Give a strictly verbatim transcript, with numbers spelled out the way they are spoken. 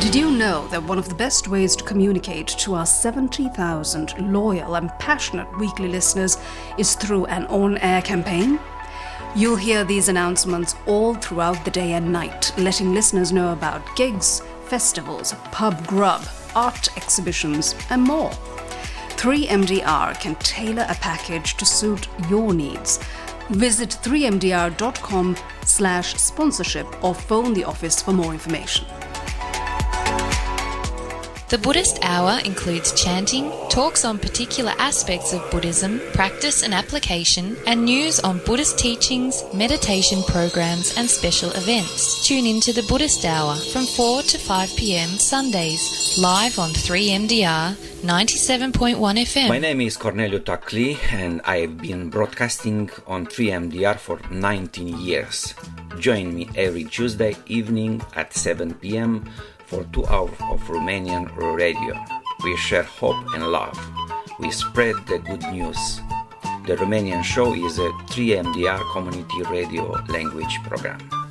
Did you know that one of the best ways to communicate to our seventy thousand loyal and passionate weekly listeners is through an on-air campaign? You'll hear these announcements all throughout the day and night, letting listeners know about gigs, festivals, pub grub, art exhibitions, and more. three M D R can tailor a package to suit your needs. Visit three m d r dot com slash sponsorship or phone the office for more information. The Buddhist Hour includes chanting, talks on particular aspects of Buddhism, practice and application, and news on Buddhist teachings, meditation programs and special events. Tune in to the Buddhist Hour from four to five p m Sundays, live on three M D R ninety-seven point one F M. My name is Corneliu Tacli and I've been broadcasting on three M D R for nineteen years. Join me every Tuesday evening at seven p m for two hours of Romanian radio. We share hope and love. We spread the good news. The Romanian show is a three M D R community radio language program.